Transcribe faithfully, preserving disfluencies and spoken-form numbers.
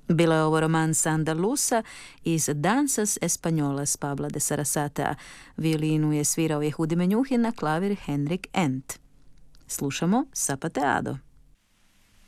Bilo je ovo romansa Andalusa iz Danzas Españolas Pabla de Sarasatea. Violinu je svirao Jehudi Menjuhin, na klavir Henrik Ent. Slušamo Zapateado.